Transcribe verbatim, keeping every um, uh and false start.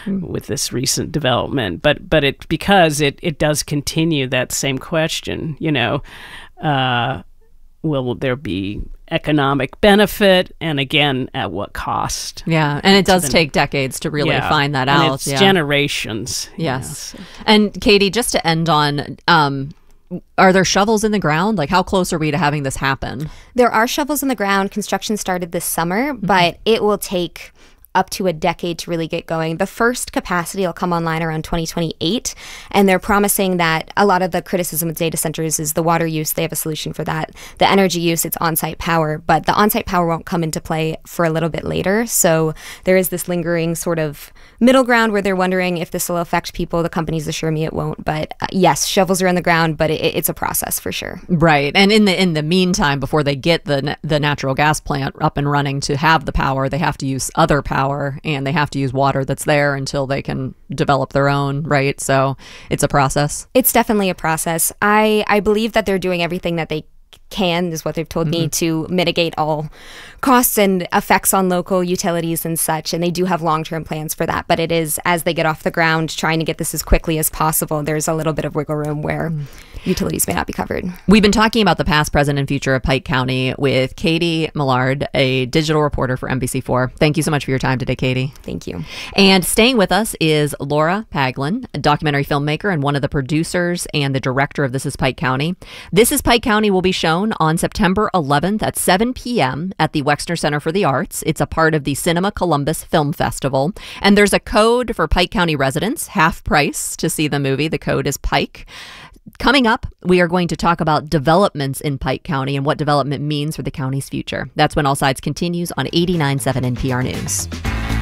mm. with this recent development. But but it because it, it does continue that same question, you know, uh, will there be economic benefit, and again, at what cost? Yeah, and it does then, take decades to really yeah, find that and out. It's yeah. generations. Yes. You know, so. And Katie, just to end on, um, are there shovels in the ground? Like, how close are we to having this happen? There are shovels in the ground. Construction started this summer, mm-hmm. but it will take up to a decade to really get going. The first capacity will come online around twenty twenty-eight, and they're promising that a lot of the criticism with data centers is the water use. They have a solution for that. The energy use, it's on-site power, but the on-site power won't come into play for a little bit later. So there is this lingering sort of middle ground where they're wondering if this will affect people. The companies assure me it won't, but uh, yes, shovels are in the ground, but it, it's a process for sure. Right, and in the in the meantime, before they get the the natural gas plant up and running to have the power, they have to use other power. And they have to use water that's there until they can develop their own, right? So it's a process. It's definitely a process. I, I believe that they're doing everything that they can, is what they've told mm-hmm. me, to mitigate all costs and effects on local utilities and such. And they do have long-term plans for that. But it is, as they get off the ground, trying to get this as quickly as possible. There's a little bit of wiggle room where mm. utilities may not be covered. We've been talking about the past, present, and future of Pike County with Katie Millard, a digital reporter for N B C four. Thank you so much for your time today, Katie. Thank you. And staying with us is Laura Paglin, a documentary filmmaker and one of the producers and the director of This is Pike County. This is Pike County will be shown on September eleventh at seven p.m. at the Wexner Center for the Arts. It's a part of the Cinema Columbus Film Festival. And there's a code for Pike County residents, half price to see the movie. The code is Pike. Coming up, we are going to talk about developments in Pike County and what development means for the county's future. That's when All Sides continues on eighty-nine point seven N P R News.